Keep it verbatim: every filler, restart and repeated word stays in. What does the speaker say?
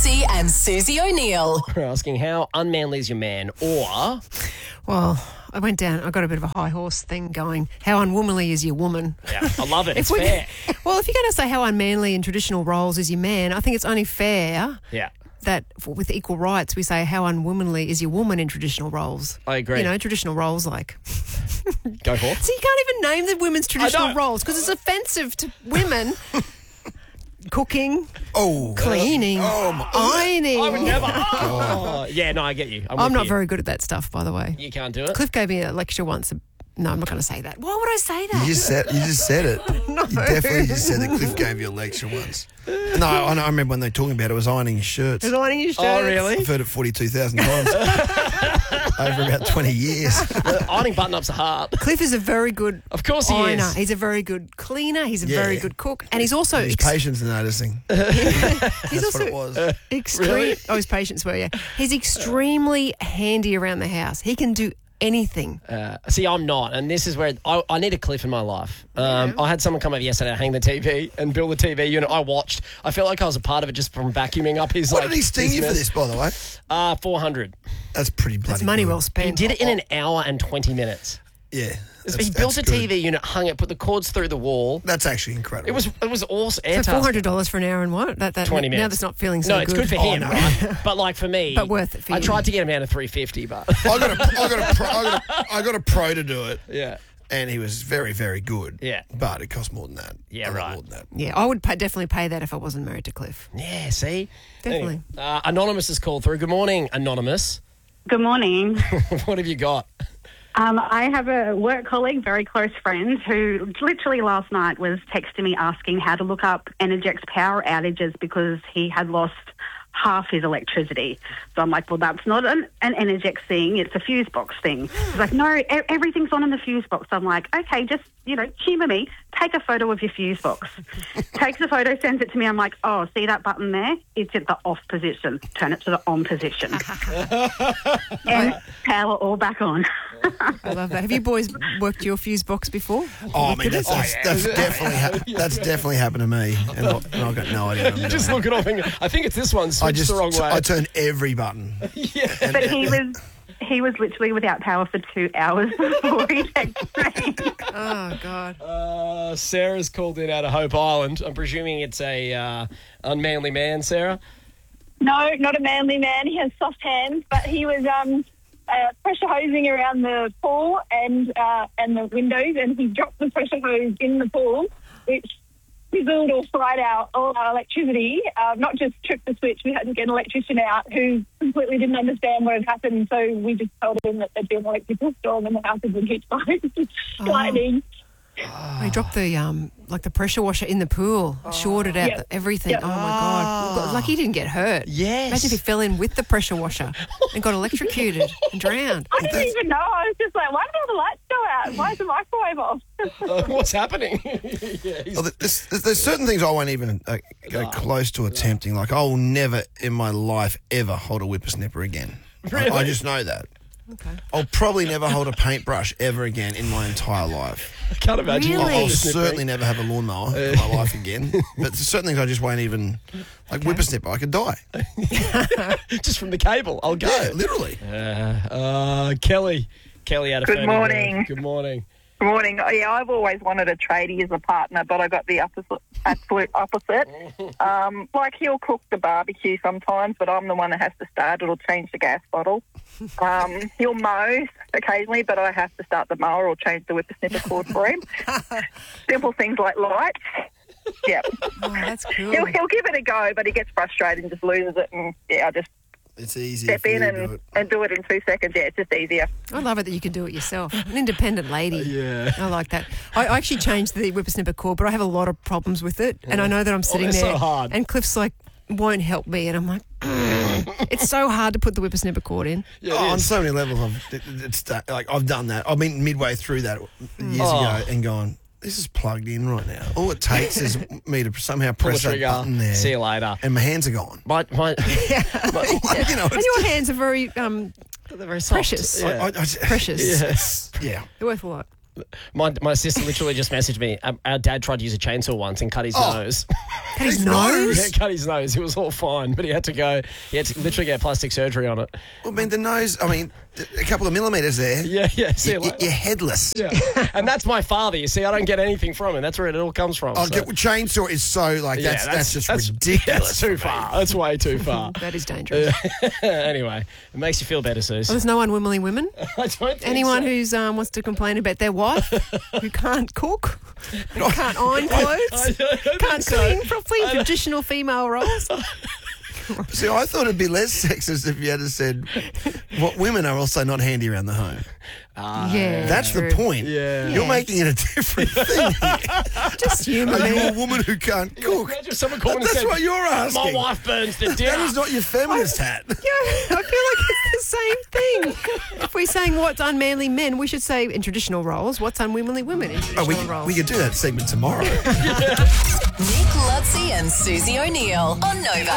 Massey and Susie O'Neill. We're asking how unmanly is your man, or Well, I went down, I got a bit of a high horse thing going. How unwomanly is your woman? yeah, I love it. It's we- fair. Well, if you're going to say how unmanly in traditional roles is your man, I think it's only fair Yeah. that for, with equal rights we say how unwomanly is your woman in traditional roles. I agree. You know, traditional roles like... Go for it. So you can't even name the women's traditional know. roles because it's offensive to women. Cooking, Oh, cleaning, Oh, my- ironing. I would never. Oh. Yeah, no, I get you. I'm, I'm with not you. very good at that stuff, by the way. You can't do it. Cliff gave me a lecture once. No, I'm not going to say that. Why would I say that? You just said you just said it. No. You definitely just said that Cliff gave you a lecture once. No, I, know, I remember when they were talking about it. It was ironing your shirts. Is ironing your shirts? Oh, really? I've heard it forty-two thousand times over about twenty years. Uh, ironing button-ups are hard. Cliff is a very good Of course he ironer. is. He's a very good cleaner. He's a Yeah. very good cook. And he's also... His ex- patience are noticing. he's That's also what it was. Extreme. Really? Oh, his patients were, yeah. He's extremely handy around the house. He can do anything. Uh, see, I'm not, and this is where I, I need a Cliff in my life. Um, I had someone come over yesterday, hang the T V, and build the T V unit. I watched. I felt like I was a part of it just from vacuuming up his. What like, did he sting his you for mess. this, by the way? Uh, four hundred. That's pretty bloody That's money good. well He spent. did it in an hour and twenty minutes. Yeah. he that's- built that's a good. T V unit, hung it, put the cords through the wall. That's actually incredible. It was it was awesome. So four hundred dollars for an hour and what? That, that, twenty minutes. Now that's not feeling so No, it's good, for Oh, him, no. right? But like for me, But worth it for I you. tried to get him down to three fifty, but I got a, I got a, pro, I got a, I got a pro to do it, yeah, and he was very, very good. Yeah. But it cost more than that. Yeah, A lot right. More than that. Yeah, I would pay, definitely pay that if I wasn't married to Cliff. yeah. See, Definitely. Anyway, uh, Anonymous has called through. Good morning, Anonymous. Good morning. What have you got? Um, I have a work colleague, very close friend, who literally last night was texting me asking how to look up Energex power outages because he had lost half his electricity. So I'm like, well, that's not an, an Energex thing, it's a fuse box thing. He's like, no, e- everything's on in the fuse box. I'm like, okay, just, you know, humour me. Take a photo of your fuse box. Takes a photo, sends it to me. I'm like, oh, see that button there? It's at the off position. Turn it to the on position. And power all back on. I love that. Have you boys worked your fuse box before? Oh, I mean, that's, that's, that's definitely ha- that's definitely happened to me, and, I, and I've got no idea. What I'm You just doing. look it off and go, I think it's this one. Switch I just the wrong way. I turn every button. yeah. But he was he was literally without power for two hours before he texted me. Oh, God. Uh, Sarah's called in out of Hope Island. I'm presuming it's a uh, unmanly man, Sarah. No, not a manly man. He has soft hands, but he was um, uh, pressure hosing around the pool and uh, and the windows, and he dropped the pressure hose in the pool, which fizzled or fried out all our electricity. Uh, not just tripped the switch, we had to get an electrician out who completely didn't understand what had happened, so we just told him that there'd been an electrical storm and the house had been hit by lightning. Oh, he dropped the um like the pressure washer in the pool, shorted out Yep. the, everything. Yep. Oh my God! Like he didn't get hurt. Yes. Imagine if he fell in with the pressure washer and got electrocuted and drowned. I didn't even know. I was just like, why did all the lights go out? Why is the microwave off? Uh, what's happening? yeah, he's- Oh, there's, there's, there's certain things I won't even uh, go close to attempting. Like, I will never in my life ever hold a whippersnapper again. I, I just know that. Okay. I'll probably never hold a paintbrush ever again in my entire life. I can't imagine. you Really? I'll whippersnippering. certainly never have a lawnmower in my life again. But there's certain things I just won't even, like whippersnapper, I could die. Just from the cable. I'll go. Yeah, literally. Uh, uh, Kelly. Kelly out of Good Fernie morning. Grove. Good morning. Good morning. Oh, yeah, I've always wanted a tradie as a partner, but I got the opposite, absolute opposite. Um, like, he'll cook the barbecue sometimes, but I'm the one that has to start it or change the gas bottle. Um, he'll mow occasionally, but I have to start the mower or change the whippersnapper cord for him. Simple things like lights. Yeah. Oh, that's cool. He'll, he'll give it a go, but he gets frustrated and just loses it. And, yeah, I just It's easy. step for you in to and, do it. and do it in two seconds. Yeah, it's just easier. I love it that you can do it yourself. An independent lady. Yeah. I like that. I, I actually changed the whippersnapper cord, but I have a lot of problems with it. And I know that I'm sitting they're there. so hard. And Cliff's like, won't help me. And I'm like, "Mm." It's so hard to put the whippersnapper cord in. Yeah, Oh, it on is. so many levels, I've, it, it's uh, like I've done that. I've been midway through that years Oh. ago and gone, this is plugged in right now. All it takes is me to somehow Pull the press that trigger. button there. See you later. And my hands are gone. My, my, Like, you know, And it's your hands are very um, they're very soft. precious. Yeah. I, I, I, Precious. Yes. yeah. They're worth what? My my sister literally just messaged me. Our, our dad tried to use a chainsaw once and cut his Oh. nose. Cut his His nose? Yeah, cut his nose. It was all fine, but he had to go. He had to literally get plastic surgery on it. Well, I mean, the nose, I mean, a couple of millimetres there. Yeah, yeah. See you You- later. You're headless. Yeah. And that's my father. You see, I don't get anything from him. That's where it all comes from. Oh, so- get, chainsaw is so, like, Yeah, that's, that's, just ridiculous. That's too far. That's way too far. That is dangerous. Anyway, it makes you feel better, Suze. There's no unwomanly women. I don't think Anyone so. who's um, wants to complain about their wife who can't cook, who can't iron clothes, I don't think can't so. clean properly, traditional female roles. See, I thought it'd be less sexist if you had said what women are also not handy around the home. Yeah, That's true. the point. Yeah. You're Yeah. making it a different thing here. Just humour Are you me. a woman who can't cook? Imagine if someone called and That's said, what you're asking. my wife burns the dinner. That is not your feminist hat. Yeah, I feel like it's the same thing. If we're saying what's unmanly men, we should say in traditional roles, what's unwomanly women in Oh, traditional we, roles. we could do that segment tomorrow. Nick Lutzi and Susie O'Neill on Nova.